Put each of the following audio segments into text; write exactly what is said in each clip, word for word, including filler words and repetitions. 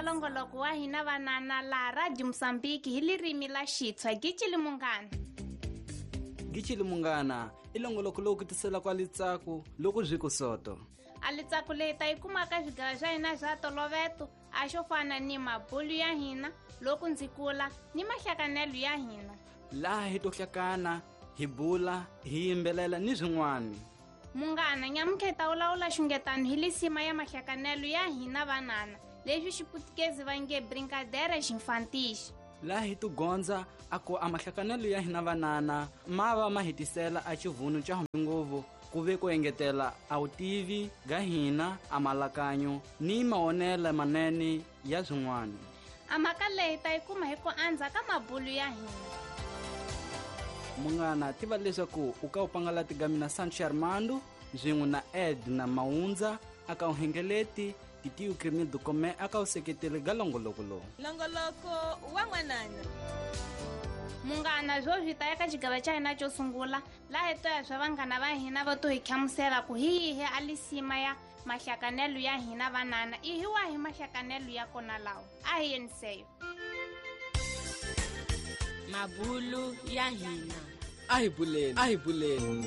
kalongoloko wa hina vanana la Radio Msambiki hili rimi la Xitswa Gichili Mungana. Gichili Mungana ilongoloko loku tisela kwa litsaku loku ziko soto. Alitsaku leita ikumaka zigala za hina za tolovetu ashofana ni mabulu ya hina loku nzikula ni mahlakanelu ya hina. Laha hitohlakana, hibula, hiimbelela ni zwin'wani. Mungana nyamuketa ulaula xungetano hili sima ya mahlakanelu ya hina vanana leswi xiputikezi va nge brincadeira infantis. Laha hitugonza ako amahlakanelu ya hina vanana mava mahitisela a chivuno cha nguvu kuve ku engetela autivi ga hina amalakanyo ni maonele manene ya zwin'wani. Amaka leyi ta ikuma hi ku andza ka mabulu ya hina. Mungana tiva leswaku u ka upangala tigamina Sancho Armando zwin'we na Ed na Maunza aka uhengeleti titiyu krimi dukome aka useketele ga longoloko lo longoloko wa n'wanana. Mungana zwo vita eka xigava xa hina xo sungula laha hi toya swa vanghana va hina va to hi hlamusela ku hihi alisima ya mahlakanelo ya hina vanana i hi wahi mahlakanelo ya kona lawa. A hi yeniseyo Mabulu ya hina. Ai buleni, ai buleni.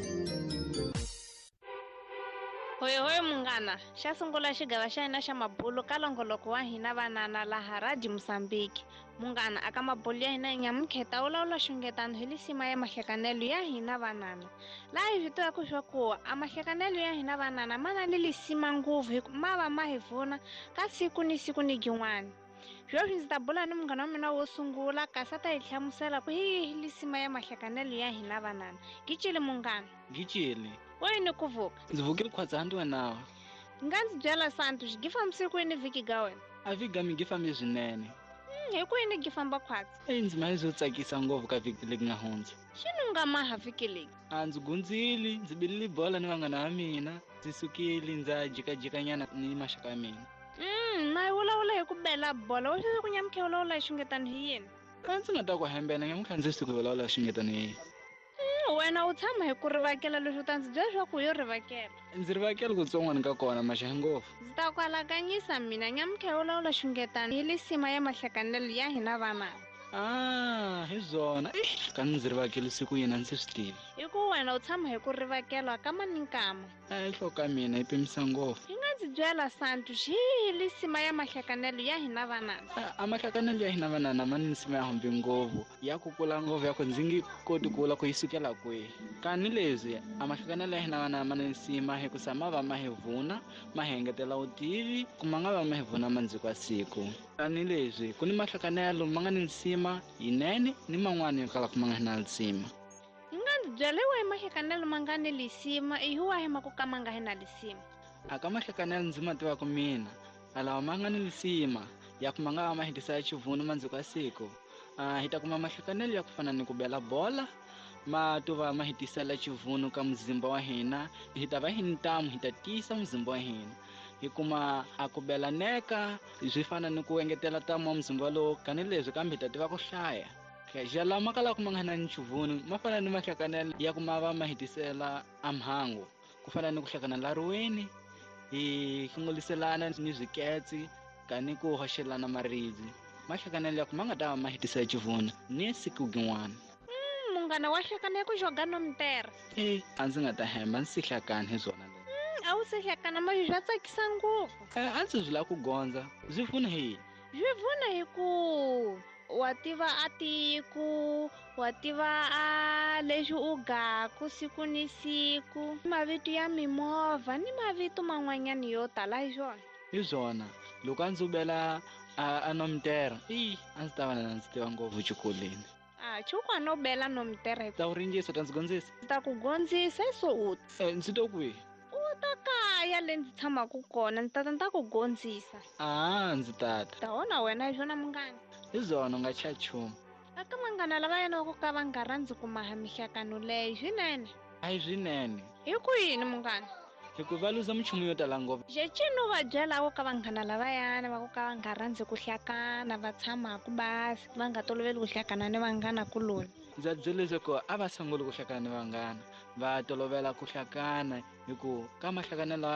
Hoyo hoyo Mungana, xa sungula xigava xa hina xa mabulu ka longoloko wa hina vanana laha Radio Msambiki. Mungana aka mabulu ya hina nyamukheta ulaula xungetano hi lisima ya mahlakanelo ya hina vanana. Laha hi vito ya ku swa ku a mahlakanelo ya hina vanana mana ni lisima nguvu hi mava ma hi pfuna ka siku ni siku ni gin'wana. Jwale ndzi ta bula ni munghana wa mina wo sungula kasi ta hi hlamusela ku hi lisima ya mahlakanelo ya hina vanana. Gichili Mungana. Gichili. Wewe ni kuvuka? Ndzi vukile khwadzandiwe nawe. Nga ndzi byela Santo xigifa msiku ni viki ga wena. A viga mi gifambi swinene. Mm, hi ku yini gifamba khwatsi? Ei ndzi ma zo tsakisa ngopfu ka viki leyi nga hundza. Xinu nga maha viki leyi? A ndzi gundzili, ndzi bilili bola ni vanghana va mina, ndzi sukile ndza jikajikanyana ni maxaka ya mina. Mm, na wulawula hi ku bela bola wa swi ku nyamukhe wulawula hi xungetano hi yini? A ndzi nga ta ku hembela nyamukhha ndzi siku wulawula hi xungetano hi yini. Mm, wena u tshama hi ku rivakela leswi u ta ndzi byela swa ku yo rivakela. Ndzi rivakela ku tson'wana ka kona maxahe ngopfu. Ndzi ta ku alakanyisa mina nyamukhe wulawula xungetano hi lisima ya mahlakanelo ya hina vanana. Ah, hi zona. Ka ndzi rivakela siku yina ndzi swi tivi. Hi ku wena u tshama hi ku rivakela ka maninkama. A hi hloka mina yi pimisa ngopfu. Hi nga ndzi byela Santo hi lisima ya mahlakanelo ya hina vanana. A mahlakanelo ya hina vanana ma ni nsima ya hombi ngopfu ya ku kula ngopfu ya ku ndzi ngi koti ku kula ku yi sukela kwihi. Kani leswi a mahlakanelo ya hina vanana ma ni nsima hi ku sama va ma hi vuna ma hi engetela utivi ku ma nga va ma hi vuna mandziko ya siku. Kani leswi ku ni mahlakanelo ma nga ni nsima yinene ni man'wana yo kala ku ma nga na nsima. Hi nga ndzi byela hi mahlakanelo ma nga ni lisima i hi wahi ma ku ka ma nga hi na lisima. Aka mahlakanelo ndzi ma tivaka mina alawa ma nga ni lisima ya ku ma nga va ma hitisa chivuno mandziko ya siku. Ah hi ta kuma mahlakanelo ya ku fana ni ku bela bola ma to va ma hitisela chivuno ka muzimba wa hina hi ta va hi ntamu hi ta tisa muzimba wa hina. Hi kuma a ku bela neka swi fana ni ku engetela tamu wa muzimba lowu kani leswi kambe hi ta tiva ku hlaya. Jala makala ku mangana ni chivuno ma fana ni mahlakanelo ya ku ma va ma hitisela amhangu ku fana ni ku hlakana la ruweni hi hlunguliselana ni zwiketsi kani ku hoxelana maribye. Mahlakanelo ya ku ma nga ta va ma hitisa chivuno ni siku gin'wana. Mm, munghana wa hlakana ku joga no mtera. Eh a ndzi nga ta hemba ndzi hlakana hi zona le. Mm, a wu se hlakana ma swi tsakisa ngopfu. Eh a ndzi vula ku gondza byi pfuna hi. Byi pfuna hi ku wa tiva a tiku wa tiva a leswi u gaku siku ni siku mavito ya mimovha ni mavito man'wanyana yo tala hi swona. Hi zona loko a ndzi bela a nomtera i a ndzi ta va na ndzi tiva ngopfu xikolweni. Ah chukwa no bela nomtera ta u rinjisa ta ndzi gondzisa. Ndzi ta ku gondzisa so u eh ndzi to kwihi. U ta kaya le ndzi tshamaku kona ndzi ta ta ta ku gondzisa. Ah ndzi tata. Ta wona wena hi swona munghana. Hi zona nga cha chumu. Aka manghana lava yana ku ka va nga rhandzi ku maha mihlakano leyi swinene. A hi swinene. Hi ku yini munghana? Hi ku va luza michumu yo tala ngopfu. Je cino va byela ku ka vanghana lava yana va ku ka va nga rhandzi ku hlakana va tshama ku basi va nga toloveli ku hlakana ni vanghana kuloni. Ndza byeleze ko a va sanguli ku hlakana ni vanghana va tolovela ku hlakana hi ku ka mahlakanelo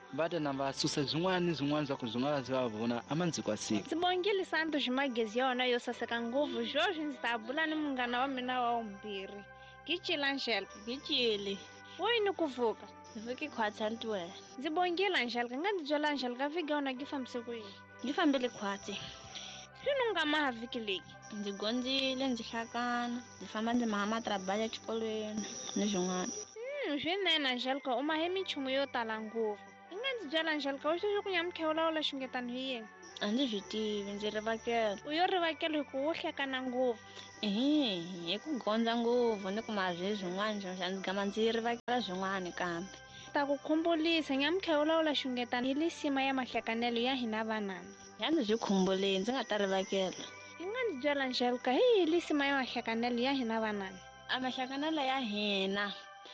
vata na vasusa zwin'wana zwin'wana za ku byi nga byi va vona amandziko ya siku. Ndzi bongile Santos magezi ya wena yo saseka ngopfu zweswi ndzi ta bula ni munghana wa mina wa vumbirhi Gicila Angelica. Gicile. Woyini ku vuka? Viki khwatsa ntwe. Ndzi bongile Angelica nga ndzi byela Angelica viki ya wena gi fambise ku yini? Gi fambile khwatsi. Swinu nga maha viki leki? Ndzi gondzile ndzi hlakana ndzi famba ndzi maha matrabali exikolweni ni swin'wana. Hmm, swinene Angelica u mahe minchumu yo tala ngopfu. Nga ndzi byela Angelica u xixi ku nyamukhewula wula xungetano hi yini? A ndzi swi tivi ndzi rivakela. U yo rivakela hi ku wo hlekana ngopfu. Ehe, hi ku gondza ngopfu ni ku maha swin'wana xa ndzi gama ndzi rivakela swin'wana kambe. Ta ku khumbulisa nyamukhewula wula xungetano hi lisima ya mahlekanelo ya hina vanana. Ya ndzi swi khumbule ndzi nga ta rivakela. Nga ndzi byela Angelica hi lisima ya mahlekanelo ya hina vanana. A mahlekanelo ya hina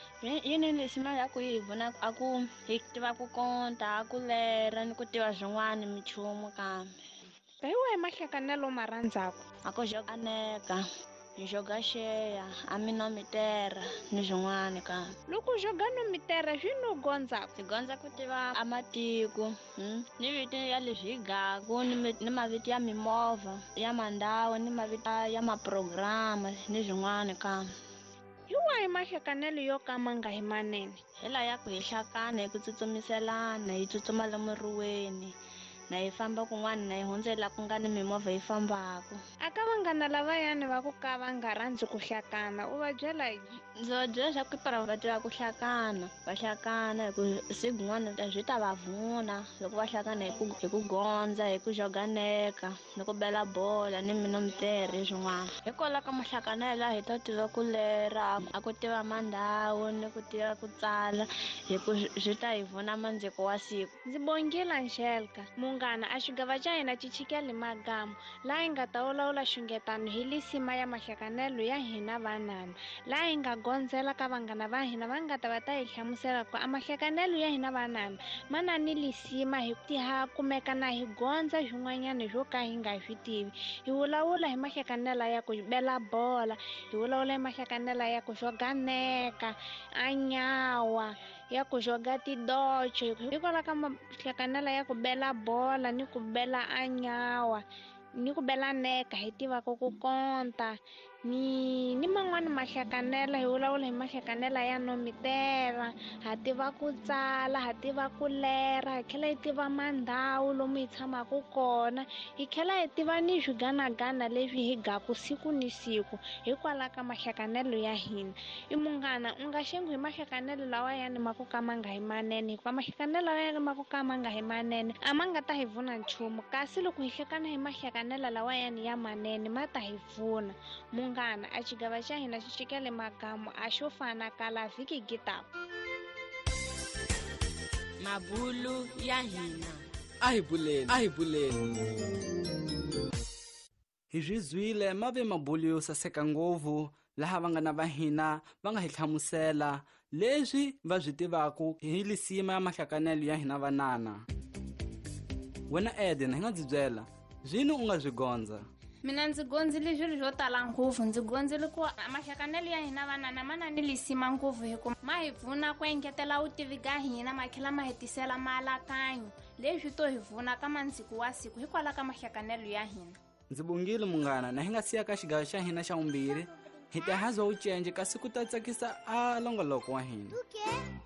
yini lisima ya ku hi vona a ku hi tiva ku konta a ku lera ni ku tiva swin'wana michumu kambe. Hi wahi mahlekanelo ma rhandzaka? A ku joganeka hi joga xeya a minomitera ni swin'wana kambe. Loko joga nomitera swi no gondza Hi gondza ku tiva a matiko ni vito ya leswi hi gaku ni mavito ya mimovha ya mandhawu ni mavito ya maprograma ni swin'wana kambe. Hi wahi mahlekanelo yo kama nga hi manene? Hela ya ku hi hlakana hi ku tsutsumiselana hi tsutsuma lomu riweni na hi famba kun'wana na hi hundzela ku nga ni mimovha hi fambaka. Aka vanghana lavayani va ku ka va nga rhandzi ku hlakana u va byela yini? Ndzi va byela swa ku para va tiva ku hlakana va hlakana hi ku siku rin'wana byi ta va vuna loko va hlakana hi ku hi ku gondza hi ku joganeka ni ku bela bola ni minomitera hi swin'wana. Hikwalaho ka mahlakanelo hi ta tiva ku lera a ku tiva mandhawu ni ku tiva ku tsala hi ku swi ta hi vuna mandziko wa siku. Ndzi bongile Angelica munghana a xigava xa hina chichikele magama laha hi nga ta vulavula xungetano hi lisima ya mahlekanelo ya hina vanana laha hi nga gondzela ka vanghana va hina va nga ta va ta hi hlamusela ku a mahlekanelo ya hina vanana mana ni lisima hi ti ha kumeka na hi gondza swin'wanyana swo ka hi nga swi tivi. Hi vulavula hi mahlekanelo ya ku bela bola hi vulavula hi mahlekanelo ya ku joganeka a nyawa ya ku joga tidocho hikwalaho ka mahlekanelo ya ku bela bola ni ku bela a nyawa ni ku bela neka hi tivaka ku konta ni ni man'wani mahlekanelo hi vulavula hi mahlekanelo ya nomitera ha tiva ku tsala ha tiva ku lera hi tlhela hi tiva mandhawu lomu hi tshamaka kona hi tlhela hi tiva ni swiganagana leswi hi gaku siku ni siku hikwalaho ka mahlekanelo ya hina. I munghana u nga xengu hi mahlekanelo lawa yani ma ku ka ma nga hi manene hikuva mahlekanelo lawa yani ma ku ka ma nga hi manene a ma nga ta hi vuna nchumu kasi loko hi hlekana hi mahlekanelo lawa yani ya manene ma ta hi pfuna. Munghana a xigava xa hina xi xikele magamo a xo fana kala vhiki gitapa. Mabulu ya hina a hi buleni a hi buleni hi swi zwile mave mabulu yo saseka ngopfu laha vangana va hina va nga hi hlamusela leswi va byi tivaku hi lisima ya mahlekanelo ya hina vanana. Wena Eden hi nga byi byela zwini u nga byi gondza? Mina ndzi gondzile swilo swo tala ngopfu ndzi gondzile ku mahlekanelo ya hina vanana mana ni lisima ngopfu hikuva ma hi pfuna ku engetela vutivi ka hina ma tlhela ma hetisela maalakanyo leswi to hi pfuna ka mandziko wa siku hikwalaho ka mahlekanelo ya hina. Ndzi bongile munghana na hi nga siya ka xigava xa hina xa vumbirhi hi ta hazwa u cence kasi ku ta tsakisa a longoloko wa hina.